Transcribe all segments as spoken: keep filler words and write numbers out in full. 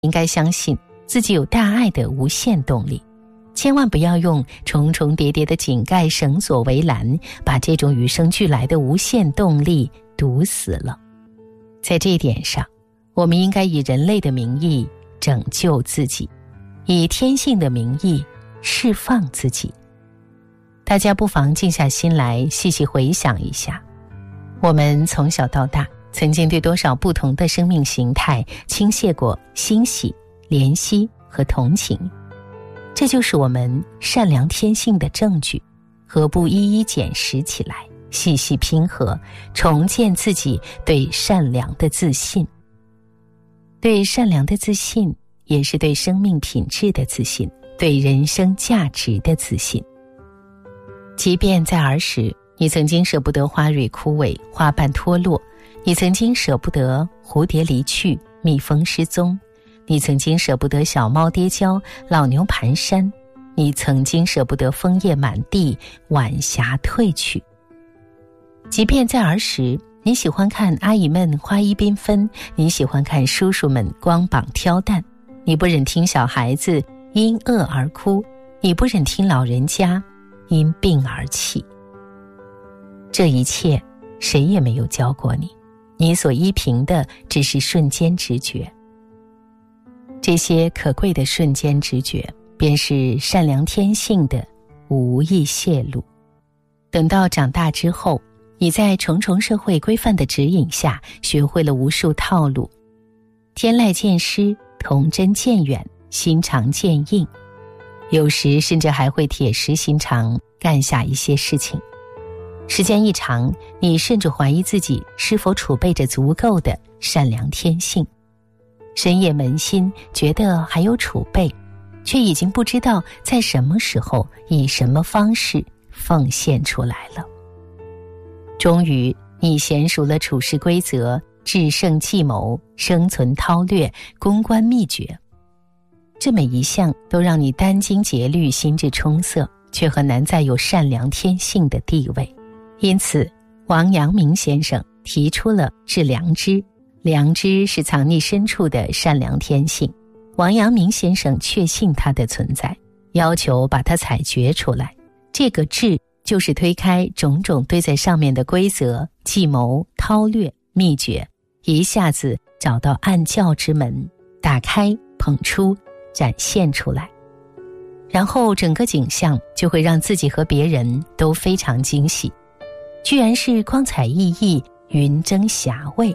应该相信自己有大爱的无限动力，千万不要用重重叠叠的井盖绳索围栏，把这种与生俱来的无限动力堵死了。在这一点上，我们应该以人类的名义拯救自己，以天性的名义释放自己。大家不妨静下心来细细回想一下，我们从小到大曾经对多少不同的生命形态倾泻过欣喜、怜惜和同情，这就是我们善良天性的证据，何不一一检视起来，细细拼合，重建自己对善良的自信。对善良的自信，也是对生命品质的自信，对人生价值的自信。即便在儿时，你曾经舍不得花蕊枯萎，花瓣脱落，你曾经舍不得蝴蝶离去，蜜蜂失踪，你曾经舍不得小猫跌跤，老牛蹒跚，你曾经舍不得枫叶满地，晚霞褪去。即便在儿时，你喜欢看阿姨们花衣缤纷，你喜欢看叔叔们光膀挑担，你不忍听小孩子因饿而哭，你不忍听老人家因病而泣。这一切谁也没有教过你，你所依凭的只是瞬间直觉。这些可贵的瞬间直觉，便是善良天性的无意泄露。等到长大之后，你在重重社会规范的指引下，学会了无数套路，天籁见湿，童真渐远，心肠渐硬，有时甚至还会铁石心肠干下一些事情。时间一长，你甚至怀疑自己是否储备着足够的善良天性，深夜扪心，觉得还有储备，却已经不知道在什么时候以什么方式奉献出来了。终于你娴熟了处事规则、制胜计谋、生存韬略、公关秘诀，这每一项都让你殚精竭虑，心智充塞，却很难再有善良天性的地位。因此王阳明先生提出了致良知，良知是藏匿深处的善良天性，王阳明先生确信它的存在，要求把它采掘出来。这个致就是推开种种堆在上面的规则、计谋、韬略、秘诀，一下子找到暗教之门，打开、捧出、展现出来，然后整个景象就会让自己和别人都非常惊喜，居然是光彩熠熠，云蒸霞蔚。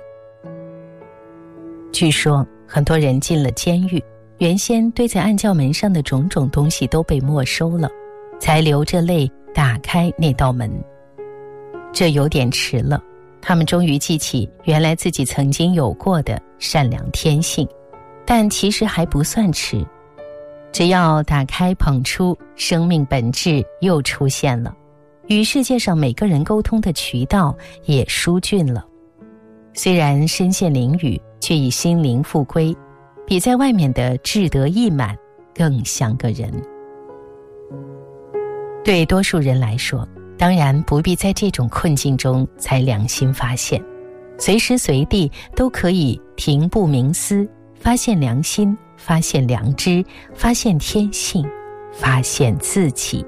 据说很多人进了监狱，原先堆在暗教门上的种种东西都被没收了，才流着泪打开那道门。这有点迟了，他们终于记起原来自己曾经有过的善良天性，但其实还不算迟。只要打开捧出，生命本质又出现了，与世界上每个人沟通的渠道也疏浚了。虽然身陷囹圄，却已心灵复归，比在外面的志得意满更像个人。对多数人来说，当然不必在这种困境中才良心发现，随时随地都可以停步冥思，发现良心，发现良知，发现天性，发现自己。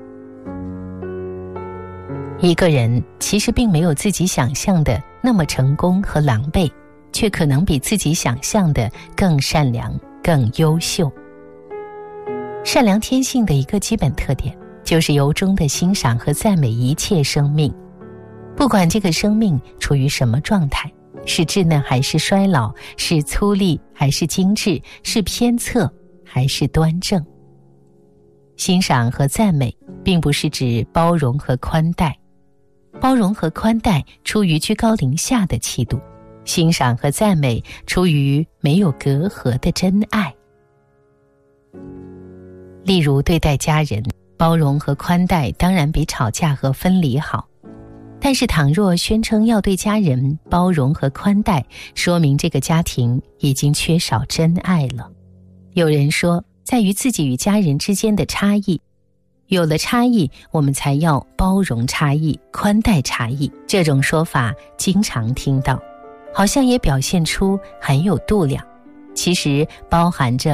一个人其实并没有自己想象的那么成功和狼狈，却可能比自己想象的更善良、更优秀。善良天性的一个基本特点，就是由衷地欣赏和赞美一切生命，不管这个生命处于什么状态，是稚嫩还是衰老，是粗粝还是精致，是偏侧还是端正。欣赏和赞美并不是指包容和宽待，包容和宽待出于居高临下的气度，欣赏和赞美出于没有隔阂的真爱。例如对待家人，包容和宽待当然比吵架和分离好，但是倘若宣称要对家人包容和宽待，说明这个家庭已经缺少真爱了。有人说，在于自己与家人之间的差异，有了差异，我们才要包容差异、宽待差异。这种说法经常听到，好像也表现出很有度量，其实包含着